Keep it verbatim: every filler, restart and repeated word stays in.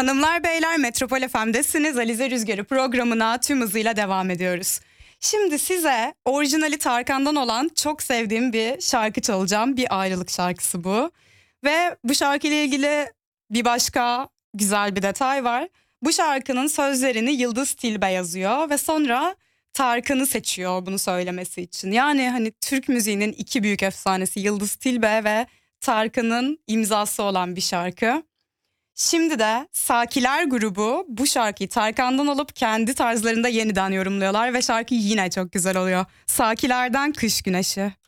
Hanımlar beyler, Metropol F M'desiniz. Alize Rüzgarı programına tüm hızıyla devam ediyoruz. Şimdi size orijinali Tarkan'dan olan çok sevdiğim bir şarkı çalacağım. Bir ayrılık şarkısı bu. Ve bu şarkıyla ilgili bir başka güzel bir detay var. Bu şarkının sözlerini Yıldız Tilbe yazıyor ve sonra Tarkan'ı seçiyor bunu söylemesi için. Yani hani Türk müziğinin iki büyük efsanesi Yıldız Tilbe ve Tarkan'ın imzası olan bir şarkı. Şimdi de Sakiler grubu bu şarkıyı Tarkan'dan alıp kendi tarzlarında yeniden yorumluyorlar ve şarkı yine çok güzel oluyor. Sakilerden Kış Güneşi.